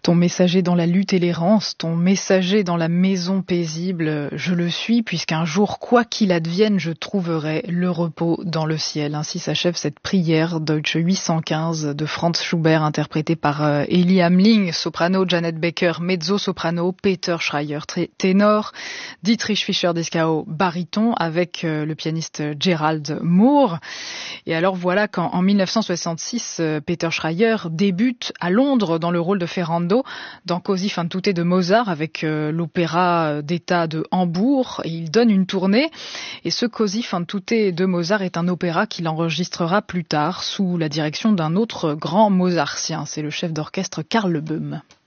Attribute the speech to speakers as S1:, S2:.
S1: Ton messager dans la lutte et l'errance, ton messager dans la maison paisible, je le suis, puisqu'un jour, quoi qu'il advienne, je trouverai le repos dans le ciel. Ainsi s'achève cette prière Deutsche 815 de Franz Schubert, interprétée par Elli Hamling, soprano, Janet Becker, mezzo-soprano, Peter Schreier, ténor, Dietrich Fischer-Dieskau, baryton, avec le pianiste Gerald Moore. Et alors voilà qu'en 1966, Peter Schreier débute à Londres dans le rôle de Ferrando dans Così fan tutte de Mozart avec l'opéra d'État de Hambourg. Et il donne une tournée. Et ce Così fan tutte de Mozart est un opéra qu'il enregistrera plus tard sous la direction d'un autre grand mozartien. C'est le chef d'orchestre Karl Böhm.